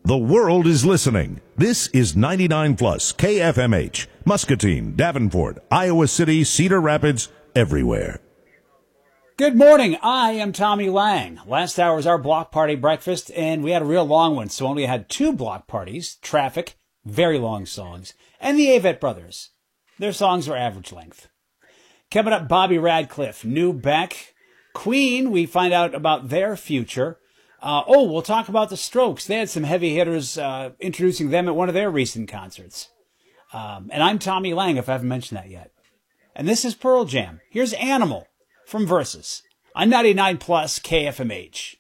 The world is listening. This is 99 Plus KFMH, Muscatine, Davenport, Iowa City, Cedar Rapids, everywhere. Good morning. I am Tommy Lang. Last hour was our block party breakfast, and we had a real long one, so only had two block parties. Traffic, very long songs, and the Avett Brothers. Their songs are average length. Coming up, Bobby Radcliffe, New Beck, Queen. We find out about their future. We'll talk about the Strokes. They had some heavy hitters introducing them at one of their recent concerts. And I'm Tommy Lang, if I haven't mentioned that yet. And this is Pearl Jam. Here's Animal from Versus on 99 Plus KFMH.